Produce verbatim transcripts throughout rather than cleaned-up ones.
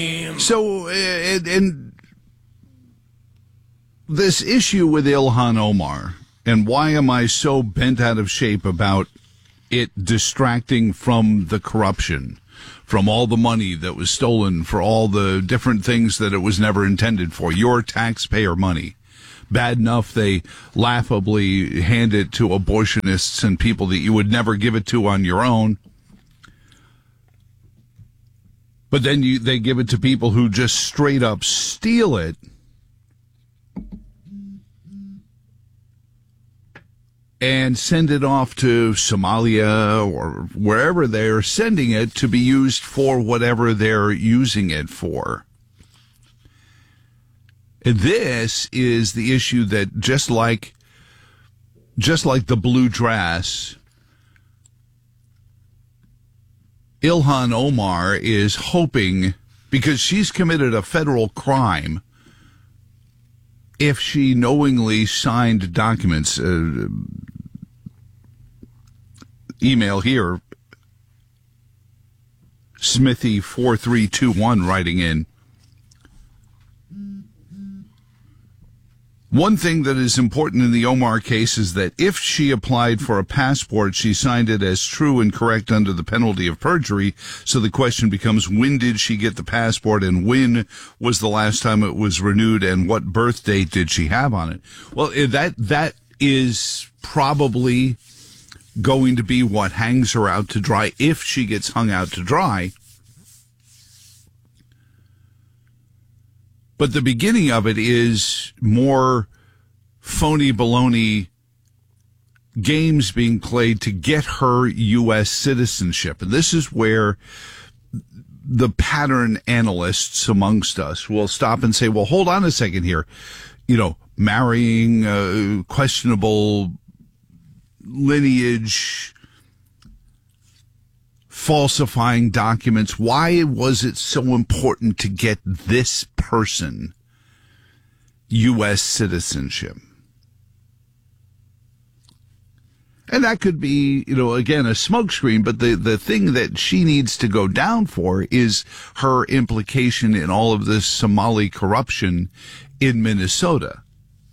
So, and, and this issue with Ilhan Omar, and why am I so bent out of shape about it distracting from the corruption, from all the money that was stolen, for all the different things that it was never intended for, your taxpayer money. Bad enough they laughably hand it to abortionists and people that you would never give it to on your own. But then you, they give it to people who just straight up steal it. And send it off to Somalia or wherever they're sending it to be used for whatever they're using it for. And this is the issue that just like, just like the blue dress, Ilhan Omar is hoping, because she's committed a federal crime, if she knowingly signed documents, uh, email here, Smithy four three two one writing in. One thing that is important in the Omar case is that if she applied for a passport, she signed it as true and correct under the penalty of perjury. So the question becomes, when did she get the passport and when was the last time it was renewed and what birth date did she have on it? Well, that that is probably going to be what hangs her out to dry if she gets hung out to dry. But the beginning of it is more phony baloney games being played to get her U S citizenship. And this is where the pattern analysts amongst us will stop and say, well, hold on a second here. You know, marrying uh, questionable lineage, falsifying documents. Why was it so important to get this person U S citizenship? And that could be, you know, again, a smokescreen, but the, the thing that she needs to go down for is her implication in all of this Somali corruption in Minnesota.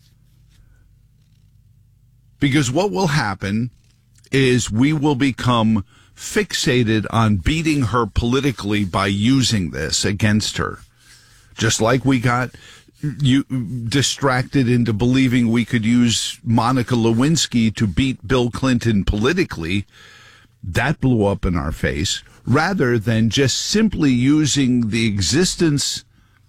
Because what will happen is we will become fixated on beating her politically by using this against her. Just like we got you distracted into believing we could use Monica Lewinsky to beat Bill Clinton politically. That blew up in our face, rather than just simply using the existence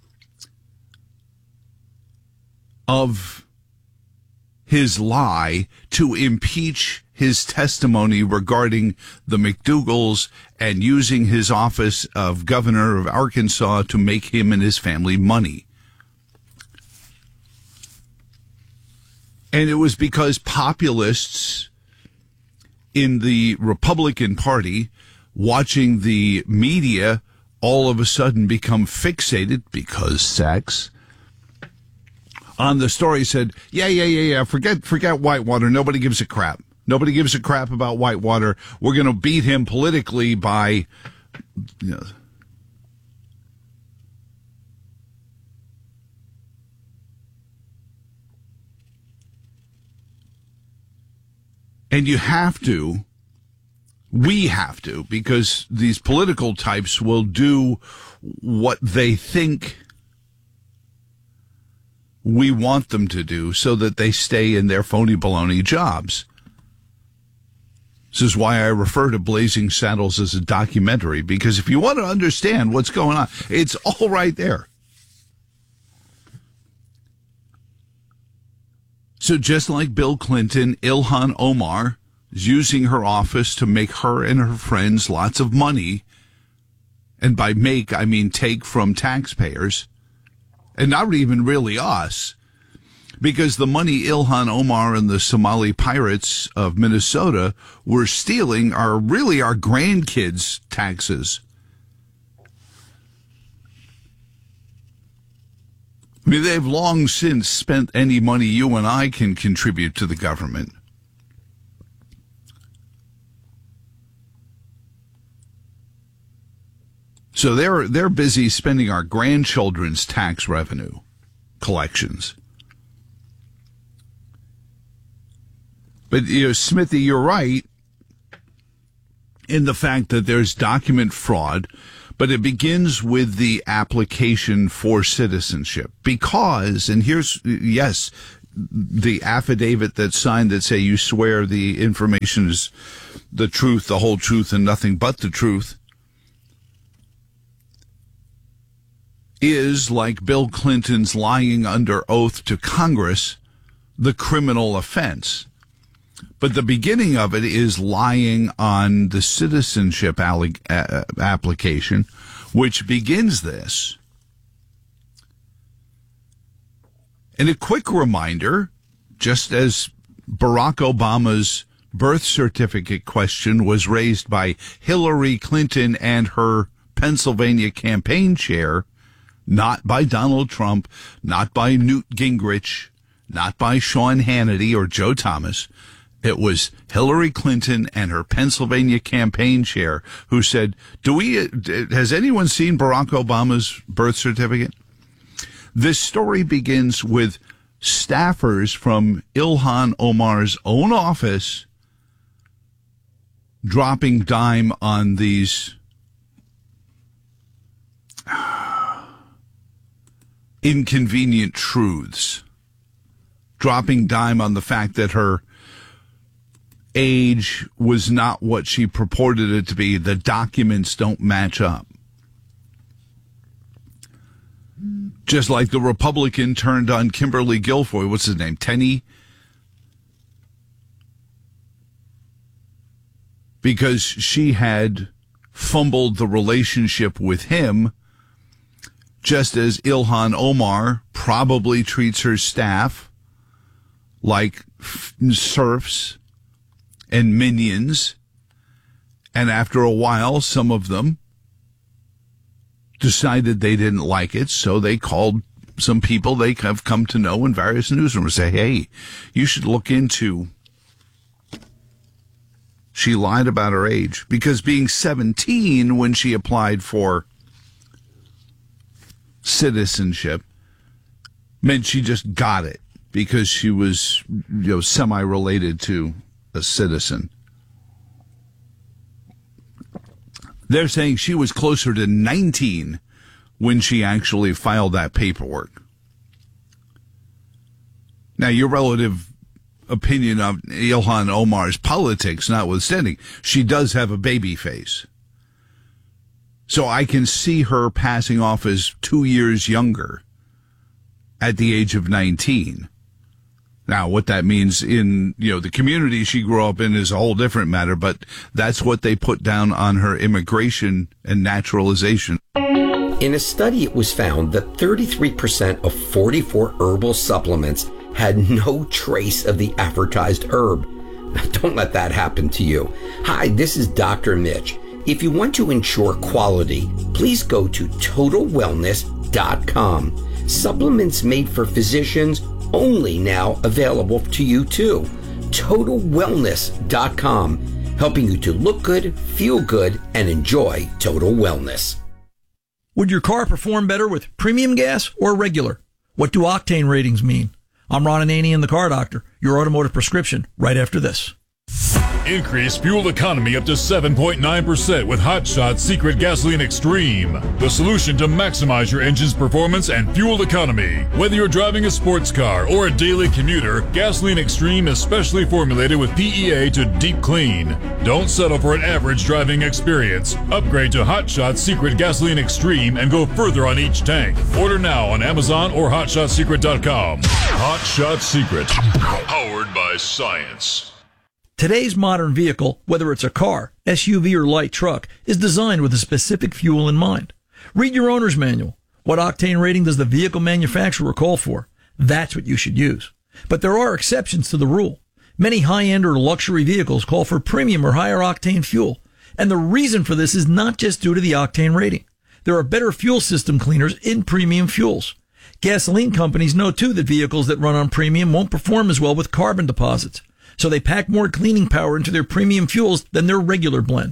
of his lie to impeach his testimony regarding the McDougalls and using his office of governor of Arkansas to make him and his family money. And it was because populists in the Republican Party, watching the media all of a sudden become fixated, because sex, on the story said, yeah, yeah, yeah, yeah, forget, forget Whitewater. Nobody gives a crap. Nobody gives a crap about Whitewater. We're going to beat him politically by, you know, and you have to, we have to, because these political types will do what they think we want them to do so that they stay in their phony baloney jobs. This is why I refer to Blazing Saddles as a documentary, because if you want to understand what's going on, it's all right there. So just like Bill Clinton, Ilhan Omar is using her office to make her and her friends lots of money. And by make, I mean take from taxpayers. And not even really us. Because the money Ilhan Omar and the Somali pirates of Minnesota were stealing are really our grandkids' taxes. I mean, they've long since spent any money you and I can contribute to the government. So they're they're busy spending our grandchildren's tax revenue collections. But, you know, Smithy, you're right in the fact that there's document fraud, but it begins with the application for citizenship. Because, and here's, yes, the affidavit that's signed that say you swear the information is the truth, the whole truth, and nothing but the truth, is, like Bill Clinton's lying under oath to Congress, the criminal offense. But the beginning of it is lying on the citizenship alleg- uh, application, which begins this. And a quick reminder, just as Barack Obama's birth certificate question was raised by Hillary Clinton and her Pennsylvania campaign chair, not by Donald Trump, not by Newt Gingrich, not by Sean Hannity or Joe Thomas. It was Hillary Clinton and her Pennsylvania campaign chair who said, "Do we, has anyone seen Barack Obama's birth certificate?" This story begins with staffers from Ilhan Omar's own office dropping dime on these inconvenient truths, dropping dime on the fact that her age was not what she purported it to be. The documents don't match up. Just like the Republican turned on Kimberly Guilfoyle, what's his name, Tenney? Because she had fumbled the relationship with him, just as Ilhan Omar probably treats her staff like serfs and minions. And after a while, some of them decided they didn't like it, so they called some people they have come to know in various newsrooms and say, hey, you should look into, she lied about her age, because being seventeen when she applied for citizenship meant she just got it because she was, you know, semi-related to a citizen. They're saying she was closer to nineteen when she actually filed that paperwork. Now, your relative opinion of Ilhan Omar's politics notwithstanding, she does have a baby face. So I can see her passing off as two years younger at the age of nineteen. Now, what that means in, you know, the community she grew up in is a whole different matter, but that's what they put down on her immigration and naturalization. In a study, it was found that thirty-three percent of forty-four herbal supplements had no trace of the advertised herb. Now, don't let that happen to you. Hi, this is Doctor Mitch. If you want to ensure quality, please go to total wellness dot com. Supplements made for physicians only now available to you too. total wellness dot com, helping you to look good, feel good, and enjoy total wellness. Would your car perform better with premium gas or regular? What do octane ratings mean? I'm Ron Ananian, the Car Doctor, your automotive prescription, right after this. Increase fuel economy up to seven point nine percent with Hot Shot Secret Gasoline Extreme. The solution to maximize your engine's performance and fuel economy. Whether you're driving a sports car or a daily commuter, Gasoline Extreme is specially formulated with P E A to deep clean. Don't settle for an average driving experience. Upgrade to Hot Shot Secret Gasoline Extreme and go further on each tank. Order now on Amazon or hot shot secret dot com. Hot Shot Secret. Powered by science. Today's modern vehicle, whether it's a car, S U V, or light truck, is designed with a specific fuel in mind. Read your owner's manual. What octane rating does the vehicle manufacturer call for? That's what you should use. But there are exceptions to the rule. Many high-end or luxury vehicles call for premium or higher octane fuel. And the reason for this is not just due to the octane rating. There are better fuel system cleaners in premium fuels. Gasoline companies know, too, that vehicles that run on premium won't perform as well with carbon deposits. So they pack more cleaning power into their premium fuels than their regular blend.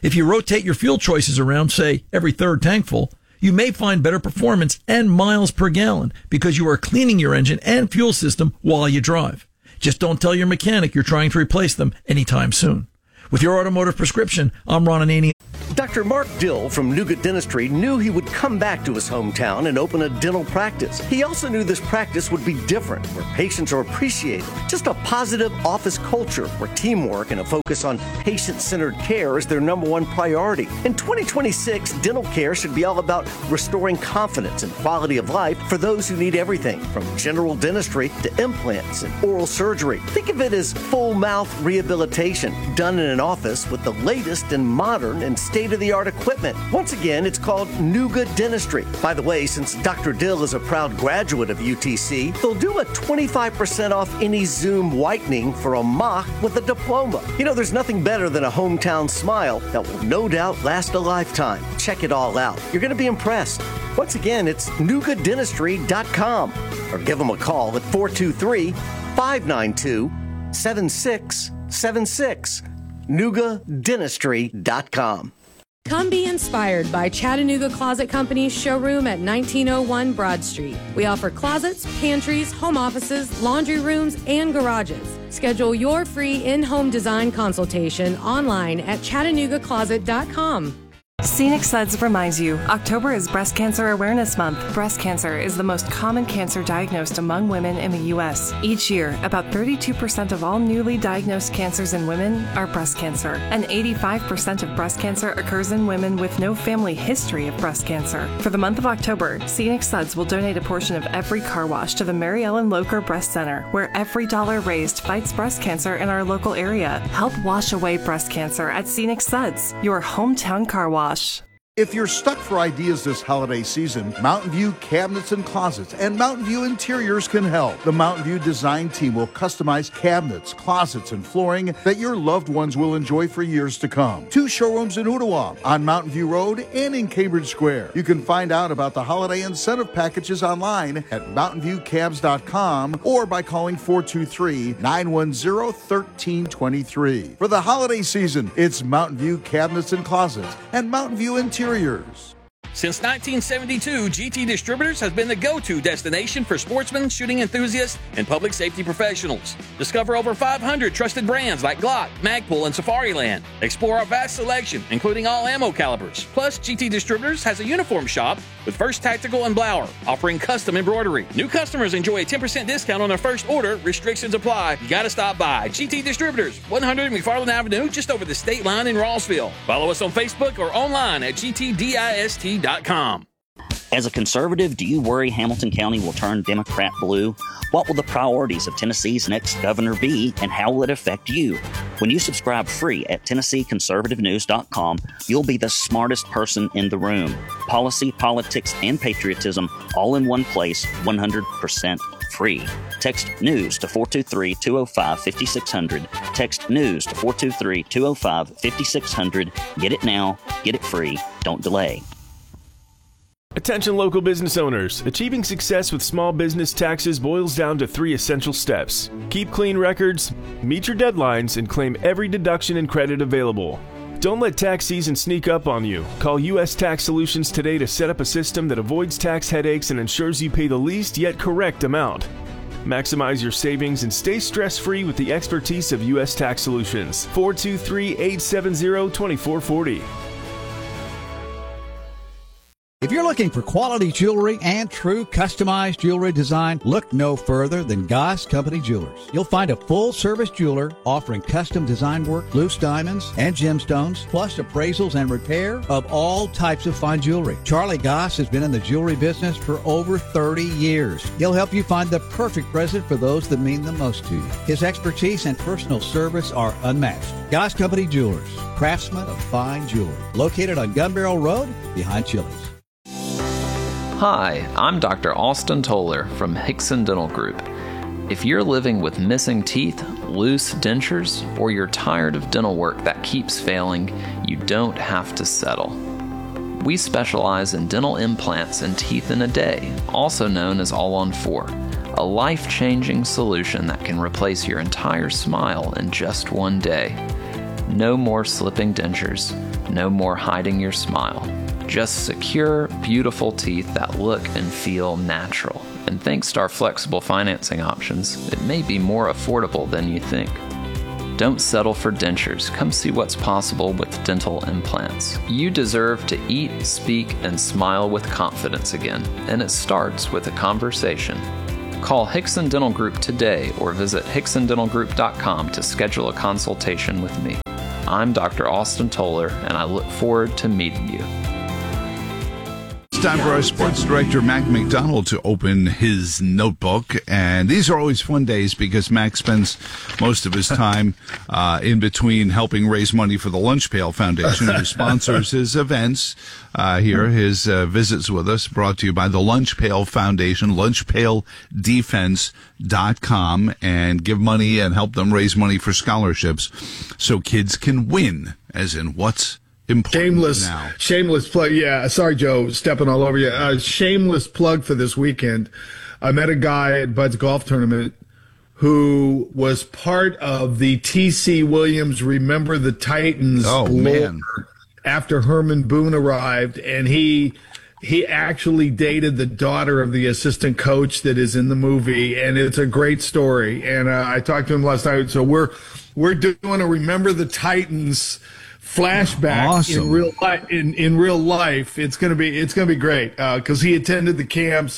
If you rotate your fuel choices around, say, every third tankful, you may find better performance and miles per gallon because you are cleaning your engine and fuel system while you drive. Just don't tell your mechanic you're trying to replace them anytime soon. With your automotive prescription, I'm Ron Ananian. Doctor Mark Dill from Nuga Dentistry knew he would come back to his hometown and open a dental practice. He also knew this practice would be different, where patients are appreciated. Just a positive office culture where teamwork and a focus on patient-centered care is their number one priority. In twenty twenty-six, dental care should be all about restoring confidence and quality of life for those who need everything from general dentistry to implants and oral surgery. Think of it as full mouth rehabilitation done in an office with the latest and modern and state-of-the-art equipment. Once again, it's called Nuga Dentistry. By the way, since Doctor Dill is a proud graduate of U T C, they'll do a twenty-five percent off any Zoom whitening for a mock with a diploma. You know, there's nothing better than a hometown smile that will no doubt last a lifetime. Check it all out. You're going to be impressed. Once again, it's nuga dentistry dot com or give them a call at four two three, five nine two, seven six seven six. nuga dentistry dot com. Come be inspired by Chattanooga Closet Company's showroom at nineteen oh one Broad Street. We offer closets, pantries, home offices, laundry rooms, and garages. Schedule your free in-home design consultation online at chattanooga closet dot com. Scenic Suds reminds you, October is Breast Cancer Awareness Month. Breast cancer is the most common cancer diagnosed among women in the U S. Each year, about thirty-two percent of all newly diagnosed cancers in women are breast cancer, and eighty-five percent of breast cancer occurs in women with no family history of breast cancer. For the month of October, Scenic Suds will donate a portion of every car wash to the Mary Ellen Locher Breast Center, where every dollar raised fights breast cancer in our local area. Help wash away breast cancer at Scenic Suds, your hometown car wash. If you're stuck for ideas this holiday season, Mountain View Cabinets and Closets and Mountain View Interiors can help. The Mountain View design team will customize cabinets, closets, and flooring that your loved ones will enjoy for years to come. Two showrooms in Ottawa, on Mountain View Road and in Cambridge Square. You can find out about the holiday incentive packages online at mountain view cabs dot com or by calling four two three, nine one zero, one three two three. For the holiday season, it's Mountain View Cabinets and Closets and Mountain View Interiors. Since nineteen seventy-two, G T Distributors has been the go-to destination for sportsmen, shooting enthusiasts, and public safety professionals. Discover over five hundred trusted brands like Glock, Magpul, and Safariland. Explore our vast selection, including all ammo calibers. Plus, G T Distributors has a uniform shop with First Tactical and Blower, offering custom embroidery. New customers enjoy a ten percent discount on their first order. Restrictions apply. You gotta stop by. G T Distributors, one hundred McFarland Avenue, just over the state line in Rossville. Follow us on Facebook or online at G T dist dot com. As a conservative, do you worry Hamilton County will turn Democrat blue? What will the priorities of Tennessee's next governor be, and how will it affect you? When you subscribe free at Tennessee Conservative News dot com, you'll be the smartest person in the room. Policy, politics, and patriotism all in one place, one hundred percent free. Text NEWS to four two three, two oh five, five six zero zero. Text NEWS to four two three, two oh five, five six zero zero. Get it now. Get it free. Don't delay. Attention local business owners. Achieving success with small business taxes boils down to three essential steps. Keep clean records, meet your deadlines, and claim every deduction and credit available. Don't let tax season sneak up on you. Call U S Tax Solutions today to set up a system that avoids tax headaches and ensures you pay the least yet correct amount. Maximize your savings and stay stress-free with the expertise of U S Tax Solutions. four two three, eight seven zero, two four four zero. If you're looking for quality jewelry and true customized jewelry design, look no further than Goss Company Jewelers. You'll find a full-service jeweler offering custom design work, loose diamonds, and gemstones, plus appraisals and repair of all types of fine jewelry. Charlie Goss has been in the jewelry business for over thirty years. He'll help you find the perfect present for those that mean the most to you. His expertise and personal service are unmatched. Goss Company Jewelers, craftsmen of fine jewelry, located on Gun Barrel Road behind Chili's. Hi, I'm Doctor Austin Toller from Hickson Dental Group. If you're living with missing teeth, loose dentures, or you're tired of dental work that keeps failing, you don't have to settle. We specialize in dental implants and teeth in a day, also known as All on Four, a life-changing solution that can replace your entire smile in just one day. No more slipping dentures. No more hiding your smile. Just secure, beautiful teeth that look and feel natural. And thanks to our flexible financing options, it may be more affordable than you think. Don't settle for dentures. Come see what's possible with dental implants. You deserve to eat, speak, and smile with confidence again, and it starts with a conversation. Call Hickson Dental Group today or visit hickson dental group dot com to schedule a consultation with me. I'm Doctor Austin Toller, and I look forward to meeting you. It's time for our sports director, Mac McDonald, to open his notebook. And these are always fun days because Mac spends most of his time uh, in between helping raise money for the Lunch Pail Foundation, who sponsors his events uh, here, his uh, visits with us, brought to you by the Lunch Pail Foundation, lunch pail defense dot com, and give money and help them raise money for scholarships so kids can win, as in what's Shameless, now. shameless plug. Yeah, sorry, Joe, stepping all over you. Uh, shameless plug for this weekend. I met a guy at Bud's golf tournament who was part of the T C Williams Remember the Titans oh, man. after Herman Boone arrived, and he he actually dated the daughter of the assistant coach that is in the movie, and it's a great story. And uh, I talked to him last night, so we're we're doing a Remember the Titans flashback awesome. in real life. In, in real life, it's gonna be it's gonna be great because uh, he attended the camps.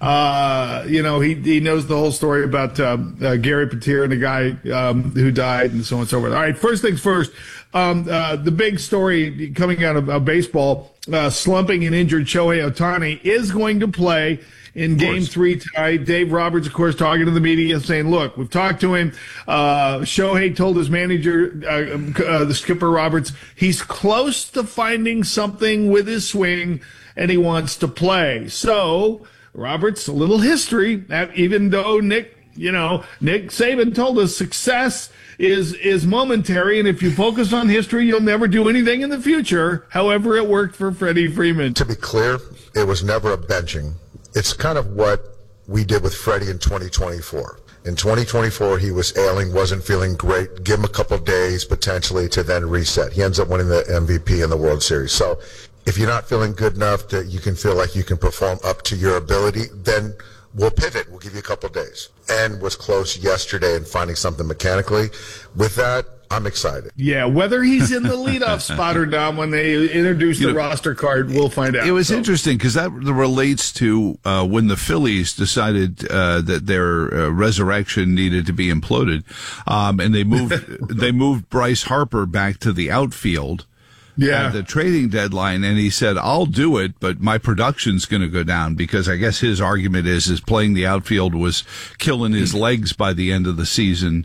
Uh, you know, he he knows the whole story about um, uh, Gary Petir and the guy um, who died and so on and so forth. All right, first things first. Um, uh, the big story coming out of uh, baseball: uh, slumping and injured Shohei Ohtani is going to play in game three tonight. Dave Roberts, of course, talking to the media, saying, look, we've talked to him. Uh, Shohei told his manager, uh, uh, the skipper Roberts, he's close to finding something with his swing, and he wants to play. So, Roberts, a little history, even though Nick, you know, Nick Saban told us success is is momentary, and if you focus on history, you'll never do anything in the future. However, it worked for Freddie Freeman. To be clear, it was never a benching. It's kind of what we did with Freddie in twenty twenty-four. In twenty twenty-four, he was ailing, wasn't feeling great. Give him a couple of days potentially to then reset. He ends up winning the M V P in the World Series. So if you're not feeling good enough that you can feel like you can perform up to your ability, then we'll pivot. We'll give you a couple of days. And was close yesterday in finding something mechanically. With that, I'm excited. Yeah, whether he's in the leadoff spot or not when they introduce the you know, roster card, we'll find out. It was so. interesting because that relates to uh, when the Phillies decided uh, that their uh, resurrection needed to be imploded, um, and they moved they moved Bryce Harper back to the outfield. Yeah. At the trading deadline, and he said, I'll do it, but my production's going to go down because I guess his argument is, is playing the outfield was killing his legs by the end of the season.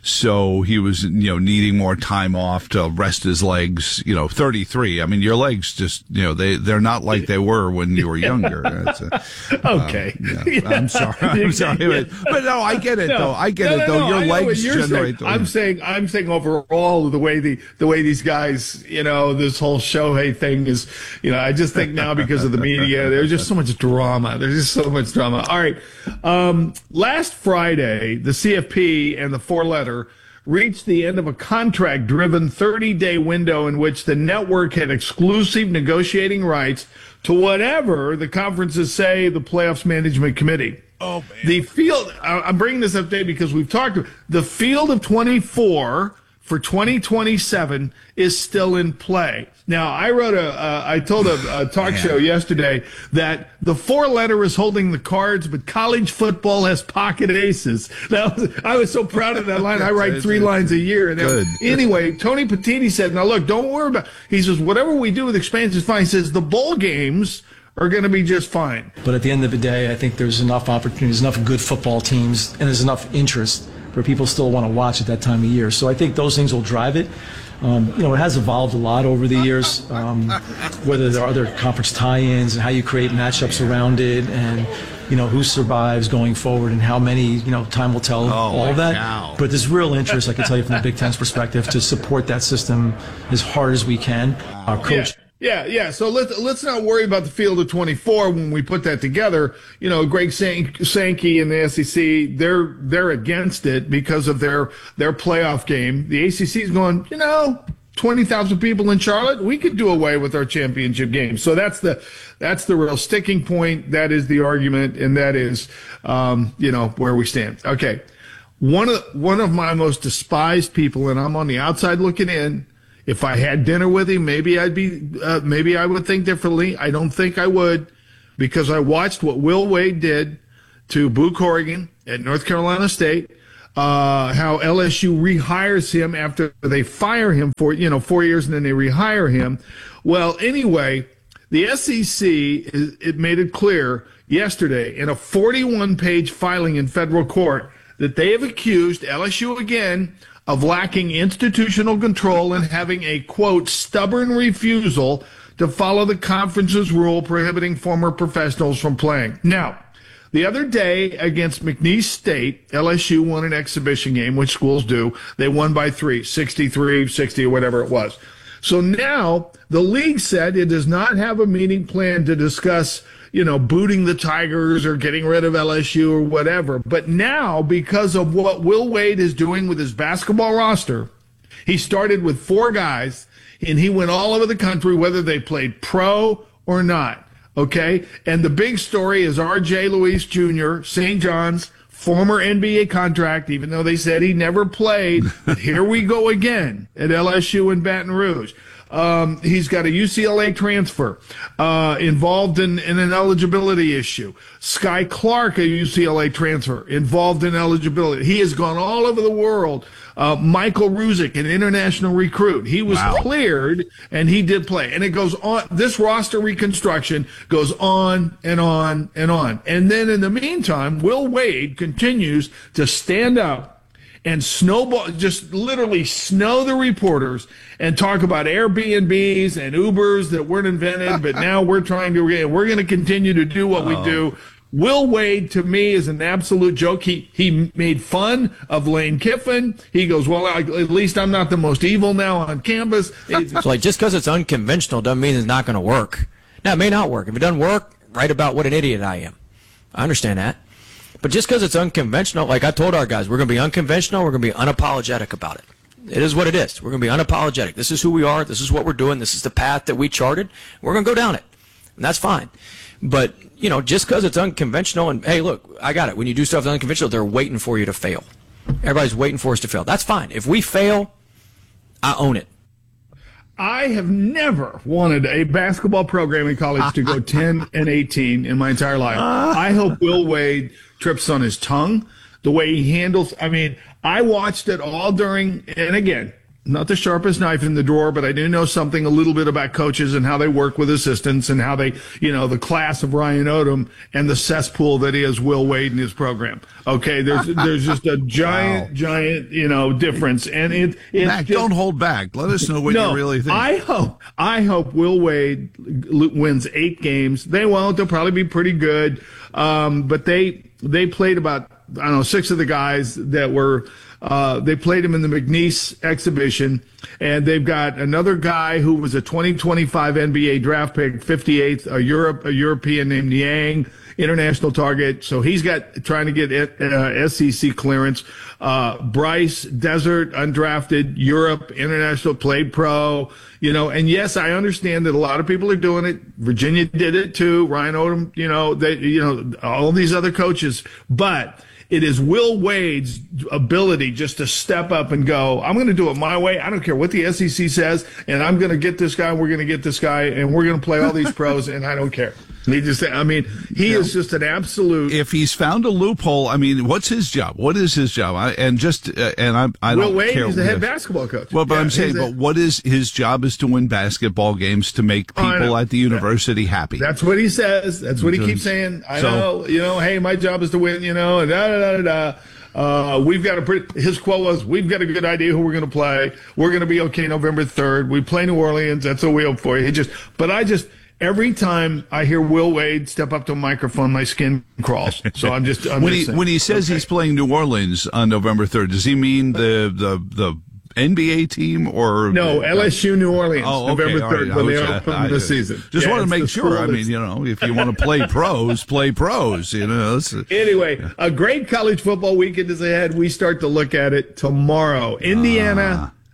So he was, you know, needing more time off to rest his legs, you know, thirty-three. I mean, your legs just, you know, they, they're not like they were when you were younger. A, okay. Um, yeah. I'm sorry. I'm sorry. But, but no, I get it no, though. I get no, it no, though. No, your legs generate saying. the I'm saying, I'm saying overall the way the, the way these guys, you know, this whole Shohei thing is, you know, I just think now because of the media, there's just so much drama. There's just so much drama. All right. Um, last Friday, the C F P and the four letter reached the end of a contract-driven thirty-day window in which the network had exclusive negotiating rights to whatever the conferences say the playoffs management committee. Oh, man. The field, I'm bringing this up today because we've talked, the field of twenty-four for twenty twenty-seven is still in play. Now, I wrote a, uh, I told a, a talk show yesterday that the four letter is holding the cards, but college football has pocket aces. That was, I was so proud of that line. I write three lines a year. And Good. Anyway, Tony Petiti said, now look, don't worry about, he says, whatever we do with expansion is fine. He says, the bowl games are going to be just fine. But at the end of the day, I think there's enough opportunities, enough good football teams, and there's enough interest where people still want to watch at that time of year. So I think those things will drive it. Um, you know, it has evolved a lot over the years, um, whether there are other conference tie-ins and how you create matchups around it and, you know, who survives going forward and how many, you know, time will tell, oh, all of that. cow. But there's real interest, I can tell you from the Big Ten's perspective, to support that system as hard as we can. Our coach. Yeah. Yeah, yeah. So let's let's not worry about the field of twenty-four when we put that together. You know, Greg Sankey and the S E C, they're they're against it because of their their playoff game. The A C C is going, you know, twenty thousand people in Charlotte, we could do away with our championship game. So that's the that's the real sticking point. That is the argument, and that is, um, you know, where we stand. Okay. One of one of my most despised people, and I'm on the outside looking in. If I had dinner with him, maybe I'd be, uh, maybe I would think differently. I don't think I would, because I watched what Will Wade did to Boo Corrigan at North Carolina State. Uh, how L S U rehires him after they fire him for, you know, four years and then they rehire him. Well, anyway, the S E C, is, it made it clear yesterday in a forty-one page filing in federal court that they have accused L S U again of lacking institutional control and having a, quote, stubborn refusal to follow the conference's rule prohibiting former professionals from playing. Now, the other day against McNeese State, L S U won an exhibition game, which schools do. They won by three, sixty-three, sixty, or whatever it was. So now the league said it does not have a meeting plan to discuss, you know, booting the Tigers or getting rid of L S U or whatever. But now, because of what Will Wade is doing with his basketball roster, he started with four guys, and he went all over the country, whether they played pro or not. Okay, and the big story is R J Luis Junior, Saint John's, former N B A contract, even though they said he never played. But here we go again at L S U in Baton Rouge. Um, he's got a U C L A transfer uh, involved in, in an eligibility issue. Sky Clark, a U C L A transfer, involved in eligibility. He has gone all over the world. Uh, Michael Ruzick, an international recruit. He was wow. cleared, and he did play. And it goes on. This roster reconstruction goes on and on and on. And then in the meantime, Will Wade continues to stand up and snowball, just literally snow the reporters and talk about Airbnbs and Ubers that weren't invented, but now we're trying to, we're going to continue to do what oh. we do. Will Wade, to me, is an absolute joke. He he made fun of Lane Kiffin. He goes, well, I, at least I'm not the most evil now on campus. So, like, just because it's unconventional doesn't mean it's not going to work. Now, it may not work. If it doesn't work, write about what an idiot I am. I understand that. But just because it's unconventional, like I told our guys, we're going to be unconventional. We're going to be unapologetic about it. It is what it is. We're going to be unapologetic. This is who we are. This is what we're doing. This is the path that we charted. We're going to go down it. And that's fine. But, you know, just because it's unconventional, and, hey, look, I got it. When you do stuff that's unconventional, they're waiting for you to fail. Everybody's waiting for us to fail. That's fine. If we fail, I own it. I have never wanted a basketball program in college to go ten and eighteen in my entire life. I hope Will Wade trips on his tongue, the way he handles. I mean, I watched it all during, and again, not the sharpest knife in the drawer, but I do know something a little bit about coaches and how they work with assistants and how they, you know, the class of Ryan Odom and the cesspool that is Will Wade in his program. Okay, there's there's just a giant, wow. giant, you know, difference. And it, it's Mac, just, don't hold back. Let us know what no, you really think. I hope, I hope Will Wade wins eight games. They won't. They'll probably be pretty good. Um, but they they played about, I don't know, six of the guys that were. Uh, they played him in the McNeese exhibition, and they've got another guy who was a twenty twenty-five N B A draft pick, fifty-eighth, a Europe, a European named Niang, international target. So he's got trying to get uh, S E C clearance. Uh, Bryce Desert, undrafted, Europe, international, played pro. You know, and yes, I understand that a lot of people are doing it. Virginia did it too. Ryan Odom, you know, they, you know, all these other coaches, but. It is Will Wade's ability just to step up and go, I'm going to do it my way. I don't care what the S E C says, and I'm going to get this guy, we're going to get this guy, and we're going to play all these pros, and I don't care. He just, I mean, he yeah. is just an absolute. If he's found a loophole, I mean, what's his job? What is his job? I, and just, uh, and I, I Will don't Wade care. Will Wade is the head basketball coach. Well, but yeah, I'm saying, but a, what is his job is to win basketball games to make people at the university happy. That's what he says. That's what he keeps saying. I so, know, you know, hey, my job is to win, you know, and da da da da. Uh, we've got a pretty, his quote was, we've got a good idea who we're going to play. We're going to be okay November third. We play New Orleans. That's what we hope for. He just, but I just, every time I hear Will Wade step up to a microphone, my skin crawls. So I'm just, I'm when just he, saying. when he says okay. he's playing New Orleans on November third, does he mean the, the, the, N B A team or no the, L S U New Orleans oh, okay, November third right. when was, they open uh, the season. Just yeah, want to make sure. I mean, you know, if you want to play pros, play pros. You know. Anyway, yeah. a great college football weekend is ahead. We start to look at it tomorrow. Indiana, uh,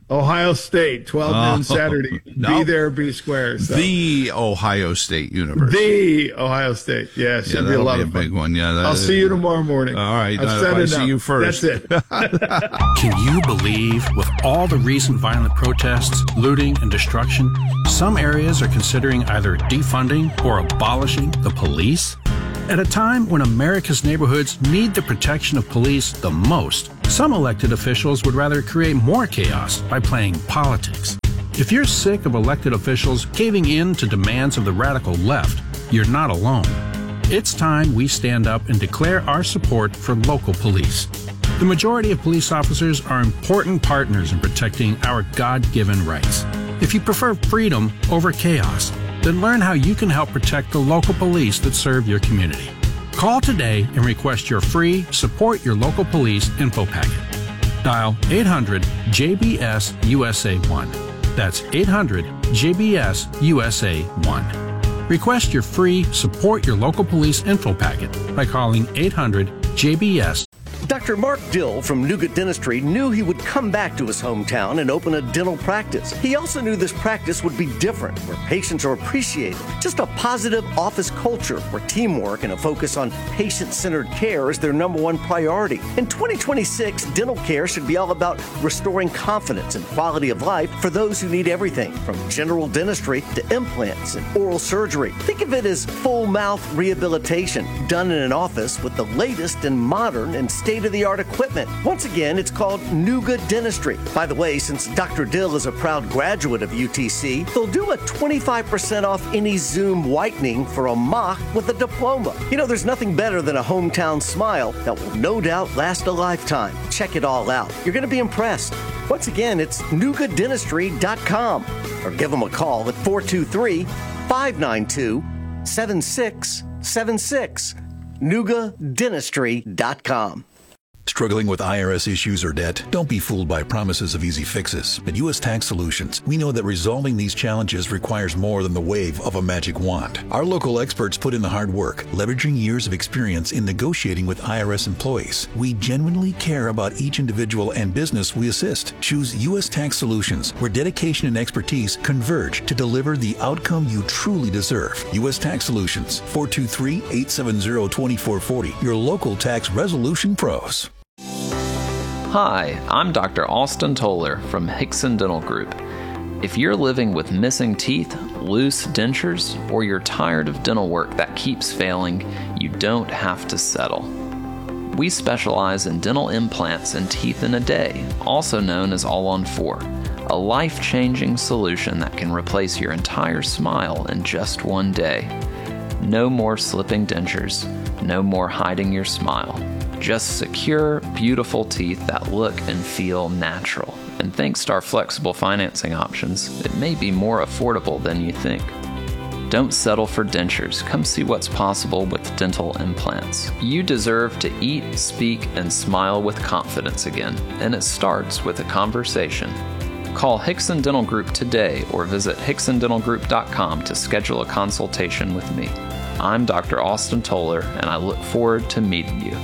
Ohio State, twelve Oh, noon Saturday. no. Be there, be square. So. The Ohio State University. The Ohio State. Yeah, it should Yeah, be a that'll lot be a of fun. big one. Yeah, that I'll is- see you tomorrow morning. All right, I've uh, said I enough. see you first. That's it. Can you believe, with all the recent violent protests, looting, and destruction, some areas are considering either defunding or abolishing the police? At a time when America's neighborhoods need the protection of police the most, some elected officials would rather create more chaos by playing politics. If you're sick of elected officials caving in to demands of the radical left, you're not alone. It's time we stand up and declare our support for local police. The majority of police officers are important partners in protecting our God-given rights. If you prefer freedom over chaos, then learn how you can help protect the local police that serve your community. Call today and request your free Support Your Local Police info packet. Dial eight hundred J B S U S A one. That's eight hundred J B S U S A one. Request your free Support Your Local Police info packet by calling eight hundred J B S. Doctor Mark Dill from Nougat Dentistry knew he would come back to his hometown and open a dental practice. He also knew this practice would be different, where patients are appreciated. Just a positive office culture where teamwork and a focus on patient-centered care is their number one priority. In twenty twenty-six, dental care should be all about restoring confidence and quality of life for those who need everything from general dentistry to implants and oral surgery. Think of it as full mouth rehabilitation done in an office with the latest and modern and state-of-the-art equipment. Once again, it's called Nougat Dentistry. By the way, since Doctor Dill is a proud graduate of U T C, they'll do a twenty-five percent off any Zoom whitening for a mock with a diploma. You know, there's nothing better than a hometown smile that will no doubt last a lifetime. Check it all out. You're going to be impressed. Once again, it's nougat dentistry dot com or give them a call at four two three, five nine two, seven six seven six. nougat dentistry dot com. Struggling with I R S issues or debt? Don't be fooled by promises of easy fixes. At U S Tax Solutions, we know that resolving these challenges requires more than the wave of a magic wand. Our local experts put in the hard work, leveraging years of experience in negotiating with I R S employees. We genuinely care about each individual and business we assist. Choose U S Tax Solutions, where dedication and expertise converge to deliver the outcome you truly deserve. U S Tax Solutions, four two three, eight seven zero, two four four zero, your local tax resolution pros. Hi, I'm Doctor Austin Toller from Hickson Dental Group. If you're living with missing teeth, loose dentures, or you're tired of dental work that keeps failing, you don't have to settle. We specialize in dental implants and teeth in a day, also known as All on Four, a life-changing solution that can replace your entire smile in just one day. No more slipping dentures, no more hiding your smile. Just secure, beautiful teeth that look and feel natural. And thanks to our flexible financing options, it may be more affordable than you think. Don't settle for dentures. Come see what's possible with dental implants. You deserve to eat, speak, and smile with confidence again, and it starts with a conversation. Call Hickson Dental Group today or visit hickson dental group dot com to schedule a consultation with me. I'm Doctor Austin Toller, and I look forward to meeting you.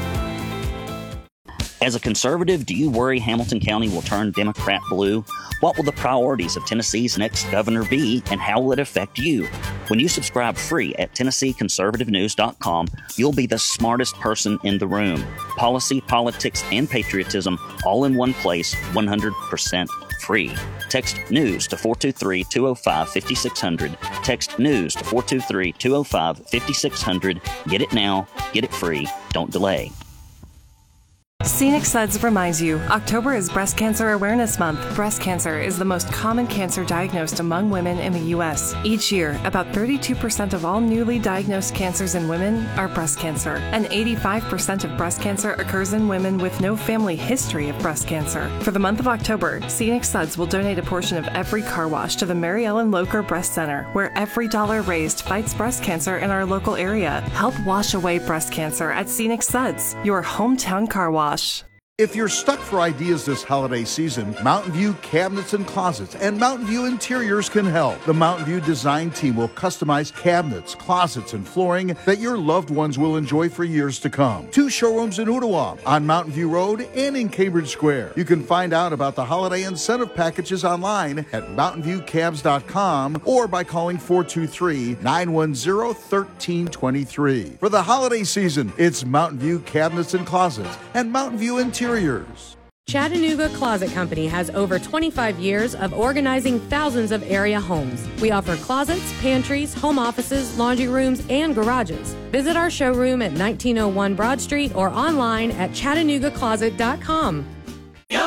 As a conservative, do you worry Hamilton County will turn Democrat blue? What will the priorities of Tennessee's next governor be, and how will it affect you? When you subscribe free at tennessee conservative news dot com, you'll be the smartest person in the room. Policy, politics, and patriotism all in one place, one hundred percent free. Text NEWS to four two three, two oh five, five six zero zero. Text NEWS to four two three, two oh five, five six zero zero. Get it now. Get it free. Don't delay. Scenic Suds reminds you, October is Breast Cancer Awareness Month. Breast cancer is the most common cancer diagnosed among women in the U S. Each year, about thirty-two percent of all newly diagnosed cancers in women are breast cancer, and eighty-five percent of breast cancer occurs in women with no family history of breast cancer. For the month of October, Scenic Suds will donate a portion of every car wash to the Mary Ellen Locher Breast Center, where every dollar raised fights breast cancer in our local area. Help wash away breast cancer at Scenic Suds, your hometown car wash. If you're stuck for ideas this holiday season, Mountain View Cabinets and Closets and Mountain View Interiors can help. The Mountain View design team will customize cabinets, closets, and flooring that your loved ones will enjoy for years to come. Two showrooms in Ottawa, on Mountain View Road, and in Cambridge Square. You can find out about the holiday incentive packages online at mountain view cabs dot com or by calling four two three, nine one zero, one three two three. For the holiday season, it's Mountain View Cabinets and Closets and Mountain View Interiors. Chattanooga Closet Company has over twenty-five years of organizing thousands of area homes. We offer closets, pantries, home offices, laundry rooms, and garages. Visit our showroom at nineteen oh one Broad Street or online at chattanooga closet dot com.